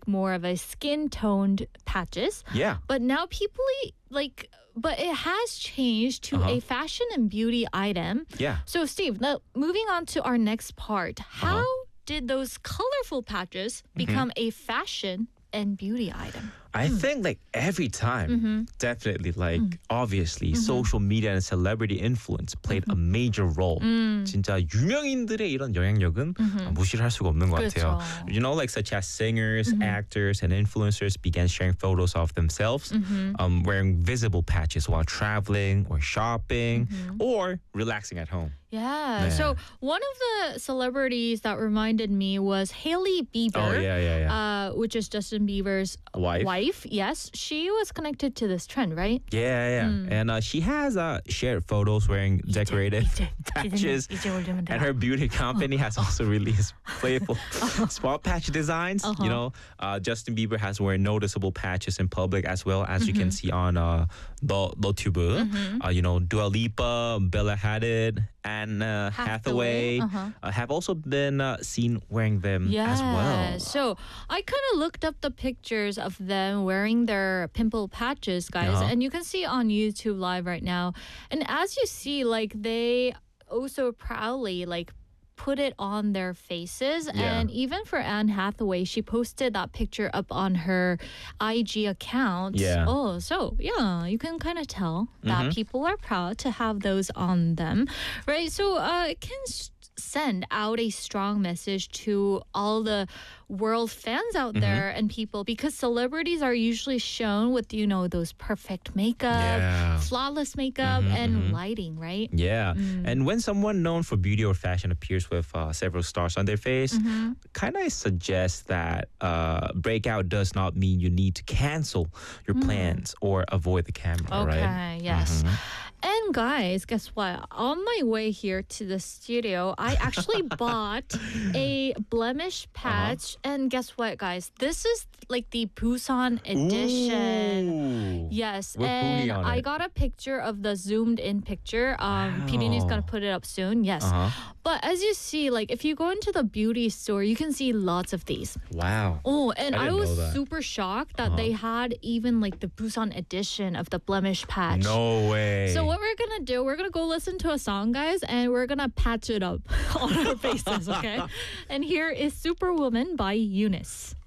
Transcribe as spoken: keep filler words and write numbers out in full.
more of a skin-toned patches. Yeah. But now people eat, like, but it has changed to Uh-huh. a fashion and beauty item. Yeah. So, Steve, now moving on to our next part. How did those colorful patches become a fashion and beauty item? I think like every time, definitely like obviously social media and celebrity influence played a major role. 진짜 유명인들의 이런 영향력은 무시를 할 수가 없는 것 같아요. 그렇죠. You know, like such as singers, actors, and influencers began sharing photos of themselves um, wearing visible patches while traveling or shopping or relaxing at home. Yeah. Yeah. So one of the celebrities that reminded me was Hailey Bieber. Oh yeah, yeah, yeah. Uh, which is Justin Bieber's Wife. wife. Yes, she was connected to this trend, right? Yeah, yeah. And uh, she has uh, shared photos wearing decorated patches. And her beauty company has also released playful spot patch designs. Uh-huh. You know, uh, Justin Bieber has worn noticeable patches in public as well, as you can see on uh, the the tube. Uh, you know, Dua Lipa, Bella Hadid, and uh, Hathaway, Hathaway, uh-huh. uh, have also been uh, seen wearing them Yeah. as well. So I kind of looked up the pictures of them wearing their pimple patches, guys, Uh-huh. and you can see on YouTube Live right now. And as you see, like they also proudly like put it on their faces. Yeah. And even for Anne Hathaway, she posted that picture up on her I G account. Yeah. Oh, so yeah, you can kind of tell that people are proud to have those on them, right? So uh, it can s- send out a strong message to all the world fans out there and people, because celebrities are usually shown with, you know, those perfect makeup, Yeah. flawless makeup, and lighting, right? Yeah. And when someone known for beauty or fashion appears with uh, several stars on their face, kind of suggests that uh, breakout does not mean you need to cancel your plans or avoid the camera, Okay, right? yes. And guys, guess what? On my way here to the studio, I actually bought a blemish patch. And guess what, guys? This is like the Busan edition. Ooh. Yes, With and booty on I it. got a picture of the zoomed in picture. Um, P D is Wow. gonna put it up soon. Yes, Uh-huh. but as you see, like if you go into the beauty store, you can see lots of these. Wow. Oh, and I I, didn't was know that. Uh-huh. super shocked that they had even like the Busan edition of the blemish patch. No way. So what we're gonna do, we're gonna go listen to a song, guys, and we're gonna patch it up on our faces, okay? And here is Superwoman by Eunice.